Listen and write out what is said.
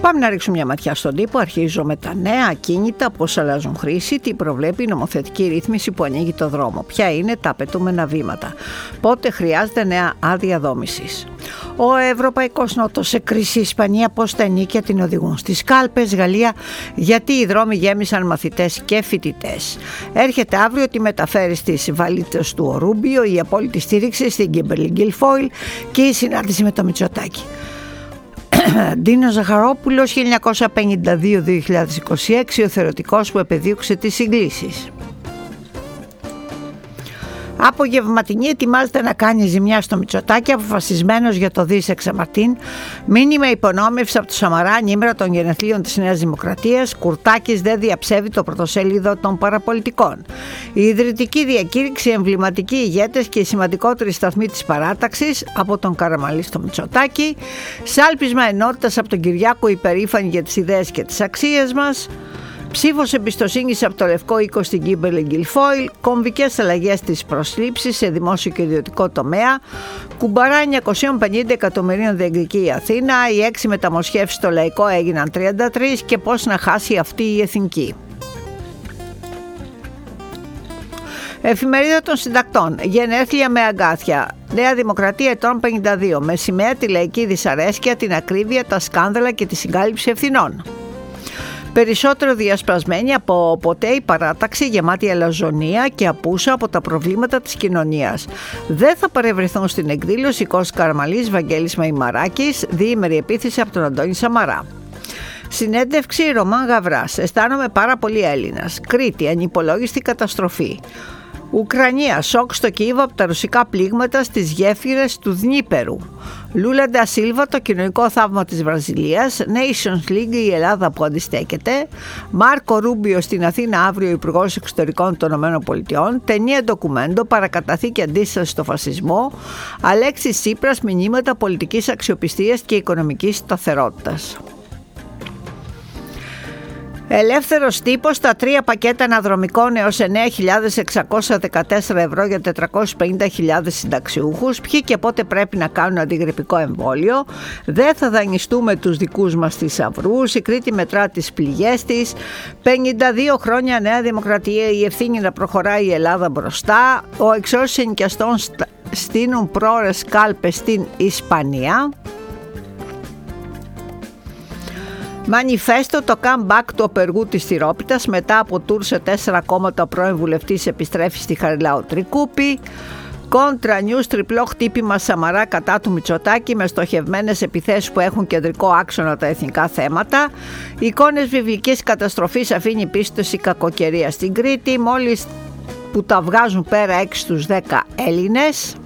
Πάμε να ρίξουμε μια ματιά στον τύπο. Αρχίζω με τα νέα ακίνητα, πώς αλλάζουν χρήση, τι προβλέπει η νομοθετική ρύθμιση που ανοίγει το δρόμο, ποια είναι τα απαιτούμενα βήματα, πότε χρειάζεται νέα άδεια δόμησης. Ο Ευρωπαϊκός Νότος σε κρίση, Ισπανία πώς τα ενίκια την οδηγούν στις κάλπες, Γαλλία γιατί οι δρόμοι γέμισαν μαθητές και φοιτητές. Έρχεται αύριο τη μεταφέρει στις βαλίτσες του Ρούμπιο, η απόλυτη στήριξη στην Κίμπερλι Γκίλφοιλ και η συνάντηση με το Μητσοτάκη. Ντίνο Ζαχαρόπουλος, 1952-2026, ο θεωρητικός που επεδίωξε τις συγκλήσεις. Απογευματινή ετοιμάζεται να κάνει ζημιά στο Μητσοτάκη, αποφασισμένος για το Δις Εξαμαρτίν. Μήνυμα υπονόμευση από το Σαμαρά, ανήμερα των γενεθλίων της Νέας Δημοκρατίας. Κουρτάκης δεν διαψεύδει το πρωτοσέλιδο των παραπολιτικών. Η ιδρυτική διακήρυξη, εμβληματικοί ηγέτες και οι σημαντικότεροι σταθμοί της παράταξης, από τον Καραμανλή στο Μητσοτάκη. Σάλπισμα ενότητας από τον Κυριάκο, υπερήφανοι για τις ιδέες και τις αξίες μας. Ψήφος εμπιστοσύνης από το Λευκό Οίκο στην Κίμπερλι Γκίλφοιλ, κομβικές αλλαγές στις προσλήψεις σε δημόσιο και ιδιωτικό τομέα, κουμπαρά 950 εκατομμυρίων διεκδικεί η Αθήνα, οι 6 μεταμοσχεύσεις στο Λαϊκό έγιναν 33 και πώς να χάσει αυτή η εθνική. Εφημερίδα των Συντακτών, γενέθλια με αγκάθια. Νέα Δημοκρατία ετών 52, με σημαία τη λαϊκή δυσαρέσκεια, την ακρίβεια, τα σκάνδαλα και τη συγκάλυψη ευθυνών. Περισσότερο διασπασμένη από ποτέ η παράταξη, γεμάτη αλαζονία και απούσα από τα προβλήματα της κοινωνίας. Δεν θα παρευρεθούν στην εκδήλωση Κώστας Καραμανλής, Βαγγέλης Μαϊμαράκης, διήμερη επίθεση από τον Αντώνη Σαμαρά. Συνέντευξη Ρωμάν Γαβράς, αισθάνομαι πάρα πολύ Έλληνας. Κρήτη, ανυπολόγιστη καταστροφή. Ουκρανία, σοκ στο Κίεβο από τα ρωσικά πλήγματα στις γέφυρες του Δνίπερου. Λούλα ντα Σίλβα, το κοινωνικό θαύμα της Βραζιλίας. Nations League, η Ελλάδα που αντιστέκεται. Μάρκο Ρούμπιο στην Αθήνα αύριο, Υπουργός Εξωτερικών των ΗΠΑ. Ταινία ντοκουμέντο, παρακαταθήκη αντίσταση στο φασισμό. Αλέξης Τσίπρας, μηνύματα πολιτικής αξιοπιστίας και οικονομικής σταθερότητας. Ελεύθερος τύπος, τα 3 πακέτα αναδρομικών έως 9.614 ευρώ για 450.000 συνταξιούχους. Ποιοι και πότε πρέπει να κάνουν αντιγρυπικό εμβόλιο. Δεν θα δανειστούμε τους δικούς μας θησαυρούς. Η Κρήτη μετρά τις πληγές της. 52 χρόνια Νέα Δημοκρατία, η ευθύνη να προχωράει η Ελλάδα μπροστά. Ο εξώσεις ενοικιαστών στείνουν πρόορες κάλπες στην Ισπανία. Μανιφέστο, το comeback του απεργού της Θηρόπιτας μετά από τουρ σε 4 κόμματα. Ο πρώην βουλευτής επιστρέφει στη Χαριλάου Τρικούπη. Κόντρα News, τριπλό χτύπημα Σαμαρά κατά του Μητσοτάκη με στοχευμένες επιθέσεις που έχουν κεντρικό άξονα τα εθνικά θέματα. Εικόνες βιβλικής καταστροφής αφήνει πίστοση κακοκαιρία στην Κρήτη, μόλις που τα βγάζουν πέρα 6 στους 10 Έλληνες.